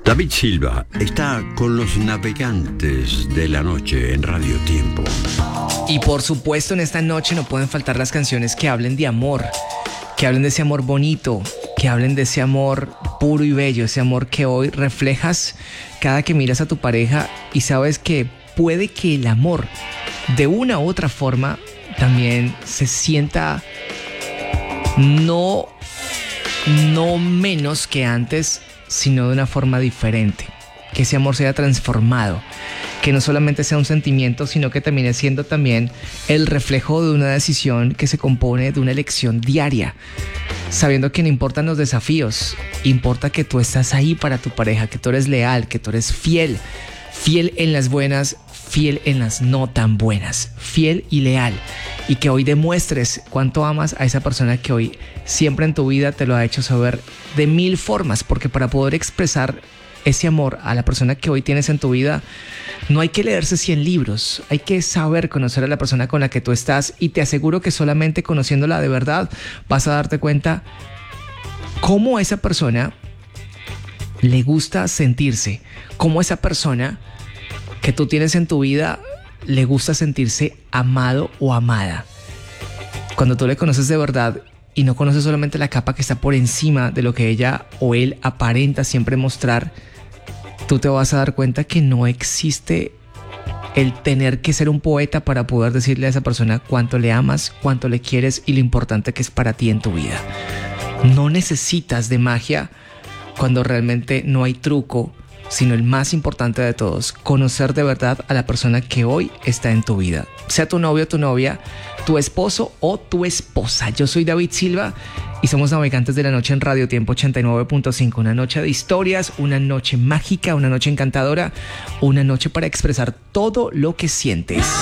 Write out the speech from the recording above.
David Silva está con los navegantes de la noche en Radio Tiempo. Y por supuesto en esta noche no pueden faltar las canciones que hablen de amor, que hablen de ese amor bonito, que hablen de ese amor puro y bello, ese amor que hoy reflejas cada que miras a tu pareja y sabes que puede que el amor de una u otra forma también se sienta no menos que antes, sino de una forma diferente, que ese amor sea transformado, que no solamente sea un sentimiento, sino que termine siendo también el reflejo de una decisión que se compone de una elección diaria, sabiendo que no importan los desafíos, importa que tú estás ahí para tu pareja, que tú eres leal, que tú eres fiel en las buenas, fiel en las no tan buenas, fiel y leal, y que hoy demuestres cuánto amas a esa persona que hoy siempre en tu vida te lo ha hecho saber de mil formas, porque para poder expresar ese amor a la persona que hoy tienes en tu vida, no hay que leerse 100 libros, hay que saber conocer a la persona con la que tú estás, y te aseguro que solamente conociéndola de verdad vas a darte cuenta cómo a esa persona le gusta sentirse, cómo a esa persona que tú tienes en tu vida le gusta sentirse amado o amada. Cuando tú le conoces de verdad y no conoces solamente la capa que está por encima de lo que ella o él aparenta siempre mostrar, tú te vas a dar cuenta que no existe el tener que ser un poeta para poder decirle a esa persona cuánto le amas, cuánto le quieres y lo importante que es para ti en tu vida. No necesitas de magia cuando realmente no hay truco, sino el más importante de todos, conocer de verdad a la persona que hoy está en tu vida. Sea tu novio o tu novia, tu esposo o tu esposa. Yo soy David Silva y somos Navegantes de la Noche en Radio Tiempo 89.5. Una noche de historias, una noche mágica, una noche encantadora, una noche para expresar todo lo que sientes.